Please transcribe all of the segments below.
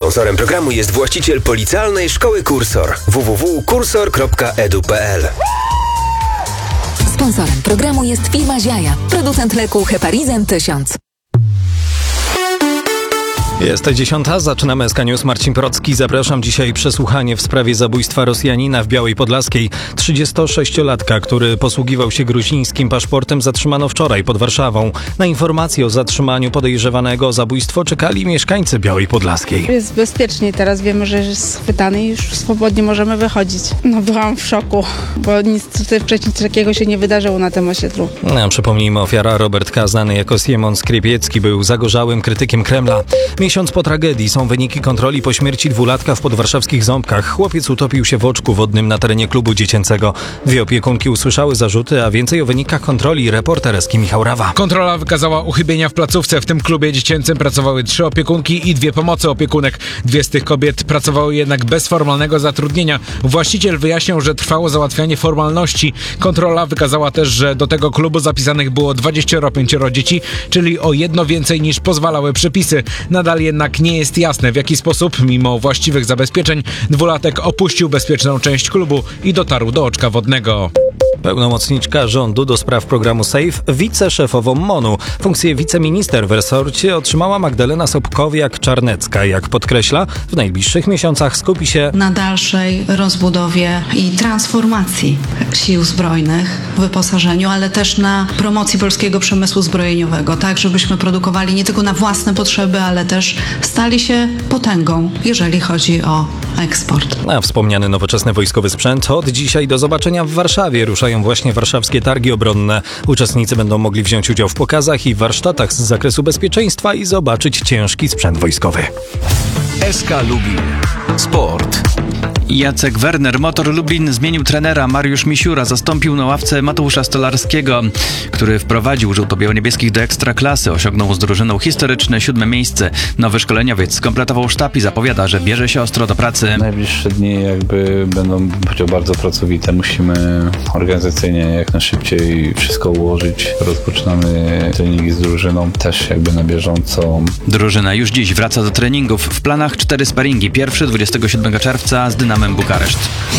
Sponsorem programu jest właściciel Policealnej Szkoły Kursor www.kursor.edu.pl. Sponsorem programu jest firma Ziaja, producent leku Heparizin 1000. Jest 10. Zaczynamy SK News. Marcin Procki. Zapraszam. Dzisiaj przesłuchanie w sprawie zabójstwa Rosjanina w Białej Podlaskiej. 36-latka, który posługiwał się gruzińskim paszportem, zatrzymano wczoraj pod Warszawą. Na informację o zatrzymaniu podejrzewanego o zabójstwo czekali mieszkańcy Białej Podlaskiej. Jest bezpiecznie. Teraz wiemy, że jest schwytany i już swobodnie możemy wychodzić. Byłam w szoku, bo nic wcześniej takiego się nie wydarzyło na tym osiedlu. Przypomnijmy, ofiara Robert K., znany jako Siemon Skrypiecki, był zagorzałym krytykiem Kremla. Miesiąc po tragedii są wyniki kontroli po śmierci dwulatka w podwarszawskich Ząbkach. Chłopiec utopił się w oczku wodnym na terenie klubu dziecięcego. Dwie opiekunki usłyszały zarzuty, a więcej o wynikach kontroli reporter Eski Michał Rawa. Kontrola wykazała uchybienia w placówce. W tym klubie dziecięcym pracowały 3 opiekunki i 2 pomocy opiekunek. 2 z tych kobiet pracowały jednak bez formalnego zatrudnienia. Właściciel wyjaśniał, że trwało załatwianie formalności. Kontrola wykazała też, że do tego klubu zapisanych było 25 dzieci, czyli o 1 więcej niż pozwalały przepisy. Nadal jednak nie jest jasne, w jaki sposób, mimo właściwych zabezpieczeń, dwulatek opuścił bezpieczną część klubu i dotarł do oczka wodnego. Pełnomocniczka rządu do spraw programu SAFE, wiceszefową MON-u. Funkcję wiceminister w resorcie otrzymała Magdalena Sobkowiak-Czarnecka. Jak podkreśla, w najbliższych miesiącach skupi się na dalszej rozbudowie i transformacji sił zbrojnych, wyposażeniu, ale też na promocji polskiego przemysłu zbrojeniowego, tak żebyśmy produkowali nie tylko na własne potrzeby, ale też stali się potęgą, jeżeli chodzi o eksport. A wspomniany nowoczesny wojskowy sprzęt od dzisiaj do zobaczenia w Warszawie. Ruszają właśnie warszawskie targi obronne. Uczestnicy będą mogli wziąć udział w pokazach i warsztatach z zakresu bezpieczeństwa i zobaczyć ciężki sprzęt wojskowy. SK Lublin. Sport. Jacek Werner. Motor Lublin zmienił trenera. Mariusz Misiura zastąpił na ławce Mateusza Stolarskiego, który wprowadził żółto-biało-niebieskich do ekstraklasy. Osiągnął z drużyną historyczne 7. miejsce. Nowy szkoleniowiec skompletował sztab i zapowiada, że bierze się ostro do pracy. Najbliższe dni będą bardzo pracowite. Musimy organizacyjnie jak najszybciej wszystko ułożyć. Rozpoczynamy treningi z drużyną też na bieżąco. Drużyna już dziś wraca do treningów. W planach 4 sparingi. Pierwszy 27 czerwca z Dynamem Bukareszt.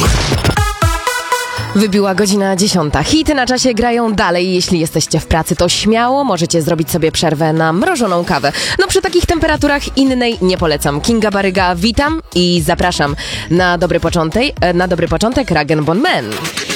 Wybiła godzina 10. Hity na czasie grają dalej. Jeśli jesteście w pracy, to śmiało możecie zrobić sobie przerwę na mrożoną kawę. Przy takich temperaturach innej nie polecam. Kinga Baryga, witam i zapraszam na dobry początek Rag & Bone Man.